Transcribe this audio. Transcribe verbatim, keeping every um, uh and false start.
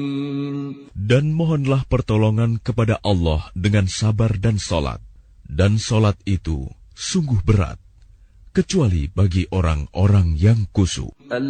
Dan mohonlah pertolongan kepada Allah dengan sabar dan solat. Dan solat itu sungguh berat, kecuali bagi orang-orang yang khusyuk.